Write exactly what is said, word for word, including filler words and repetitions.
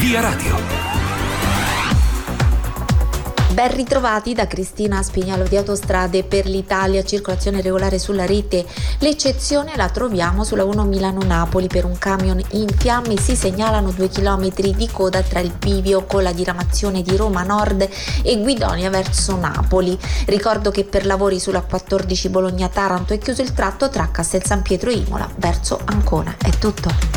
Via Radio. Ben ritrovati da Cristina Spignalo di Autostrade per l'Italia, circolazione regolare sulla rete. L'eccezione la troviamo sulla uno Milano-Napoli per un camion in fiamme. Si segnalano due chilometri di coda tra il bivio con la diramazione di Roma Nord e Guidonia verso Napoli. Ricordo che per lavori sulla quattordici Bologna-Taranto è chiuso il tratto tra Castel San Pietro Imola verso Ancona. È tutto.